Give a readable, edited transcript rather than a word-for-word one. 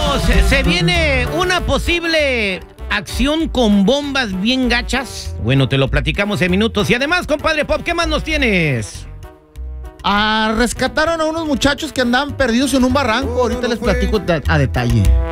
amigos, se viene una posible acción con bombas bien gachas. Bueno, te lo platicamos en minutos. Y además, compadre Pop, ¿qué más nos tienes? Rescataron a unos muchachos que andaban perdidos en un barranco. Ahorita les platico a detalle.